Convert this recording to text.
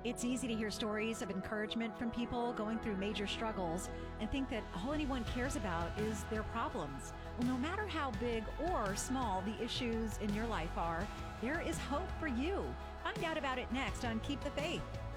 It's easy to hear stories of encouragement from people going through major struggles and think that all anyone cares about is their problems. Well, no matter how big or small the issues in your life are, there is hope for you. Find out about it next on Keep the Faith.